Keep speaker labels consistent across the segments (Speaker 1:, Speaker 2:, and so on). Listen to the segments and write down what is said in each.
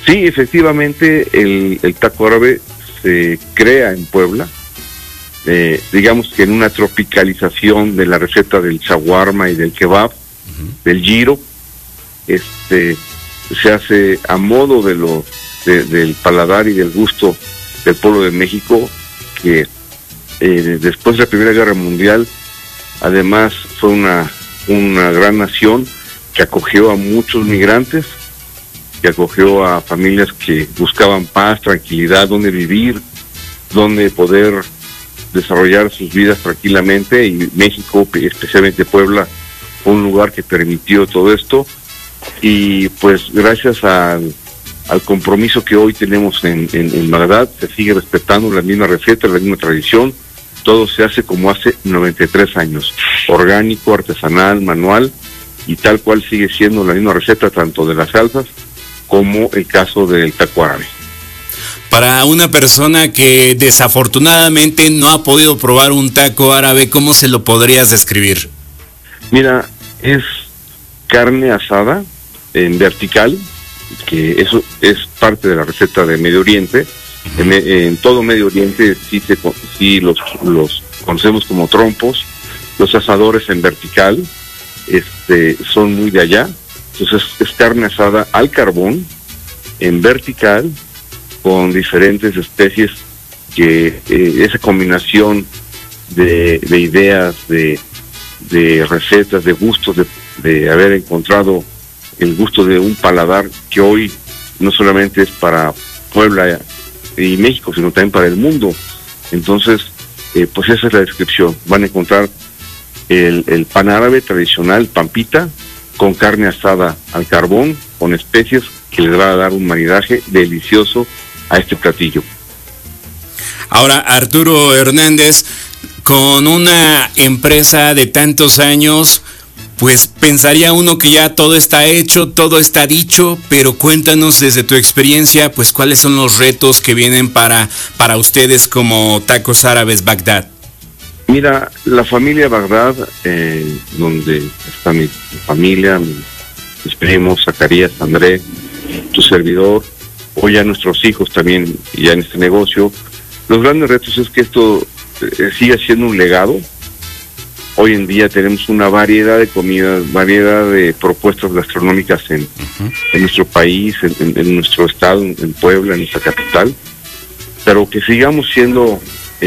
Speaker 1: Sí, efectivamente, el taco árabe se crea en Puebla, digamos que en una tropicalización de la receta del shawarma y del kebab, del gyro. Se hace a modo del paladar y del gusto del pueblo de México, que después de la Primera Guerra Mundial, además fue una gran nación que acogió a muchos migrantes, que acogió a familias que buscaban paz, tranquilidad, donde vivir, donde poder desarrollar sus vidas tranquilamente, y México, especialmente Puebla, fue un lugar que permitió todo esto. Y pues gracias al compromiso que hoy tenemos en Bagdad, se sigue respetando la misma receta, la misma tradición. Todo se hace como hace 93 años, orgánico, artesanal, manual, y tal cual sigue siendo la misma receta, tanto de las salsas como el caso del taco árabe.
Speaker 2: Para una persona que desafortunadamente no ha podido probar un taco árabe, ¿cómo se lo podrías describir?
Speaker 1: Mira, es carne asada en vertical, que eso es parte de la receta de Medio Oriente. En todo Medio Oriente sí los conocemos como trompos. Los asadores en vertical son muy de allá. Entonces es carne asada al carbón, en vertical, con diferentes especies, que esa combinación de ideas, de recetas, de gustos, de haber encontrado el gusto de un paladar que hoy no solamente es para Puebla y México, sino también para el mundo. Entonces, pues esa es la descripción. Van a encontrar el pan árabe tradicional, pampita, con carne asada al carbón, con especies, que les va a dar un maridaje delicioso a este platillo.
Speaker 2: Ahora, Arturo Hernández, con una empresa de tantos años, pues pensaría uno que ya todo está hecho, todo está dicho, pero cuéntanos desde tu experiencia, pues cuáles son los retos que vienen para ustedes como Tacos Árabes Bagdad.
Speaker 1: Mira, la familia Bagdad, donde está mi familia, mis primos, Zacarías, André, tu servidor, hoy ya nuestros hijos también ya en este negocio. Los grandes retos es que esto siga siendo un legado. Hoy en día tenemos una variedad de comidas, variedad de propuestas gastronómicas en nuestro país, en nuestro estado, en Puebla, en nuestra capital, pero que sigamos siendo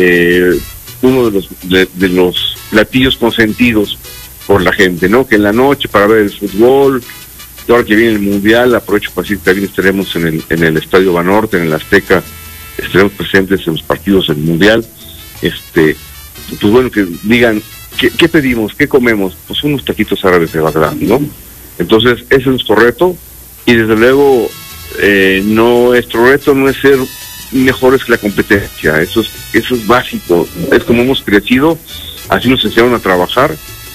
Speaker 1: uno de los platillos consentidos por la gente, ¿no? Que en la noche para ver el fútbol, ahora que viene el Mundial, aprovecho para decir que también estaremos en el Estadio Banorte, en el Azteca, estaremos presentes en los partidos del Mundial. Pues bueno, que digan, ¿qué pedimos? ¿Qué comemos? Pues unos taquitos árabes de Bagdad, ¿no? Entonces, ese es nuestro reto, y desde luego, nuestro reto no es ser mejores que la competencia, eso es básico, es como hemos crecido, así nos enseñaron a trabajar,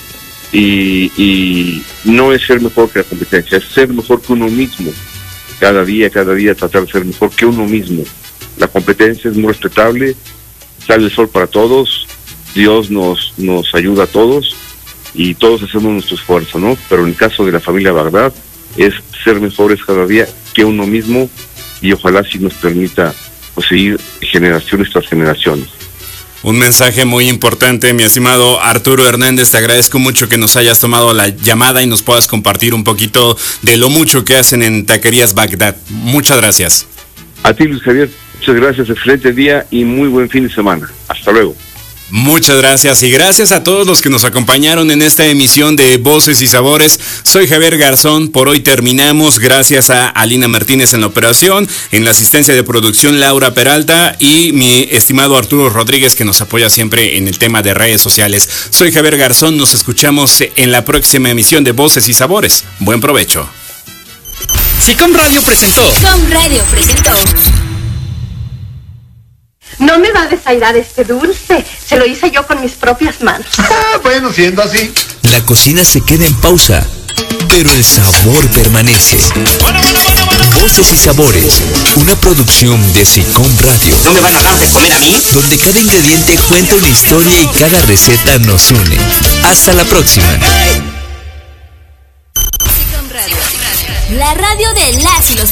Speaker 1: y no es ser mejor que la competencia, es ser mejor que uno mismo, cada día tratar de ser mejor que uno mismo. La competencia es muy respetable, sale el sol para todos, Dios nos ayuda a todos, y todos hacemos nuestro esfuerzo, ¿no? Pero en el caso de la familia Bagdad, es ser mejores cada día que uno mismo, y ojalá sí nos permita seguir generaciones tras generaciones.
Speaker 2: Un mensaje muy importante, mi estimado Arturo Hernández. Te agradezco mucho que nos hayas tomado la llamada y nos puedas compartir un poquito de lo mucho que hacen en Taquerías Bagdad. Muchas gracias.
Speaker 1: A ti, Luis Javier, muchas gracias, excelente día y muy buen fin de semana. Hasta luego.
Speaker 2: Muchas gracias, y gracias a todos los que nos acompañaron en esta emisión de Voces y Sabores. Soy Javier Garzón, por hoy terminamos. Gracias a Alina Martínez en la operación, en la asistencia de producción Laura Peralta, y mi estimado Arturo Rodríguez, que nos apoya siempre en el tema de redes sociales. Soy Javier Garzón, nos escuchamos en la próxima emisión de Voces y Sabores. Buen provecho.
Speaker 3: Sicom Radio presentó.
Speaker 4: No me va a desairar este dulce. Se lo hice yo con mis propias manos.
Speaker 5: Bueno, siendo así.
Speaker 6: La cocina se queda en pausa, pero el sabor permanece. Voces y Sabores, una producción de Sicom Radio.
Speaker 3: ¿No me van a dar de comer a mí?
Speaker 6: Donde cada ingrediente cuenta una historia y cada receta nos une. Hasta la próxima.
Speaker 7: Sicom Radio, la radio de las y los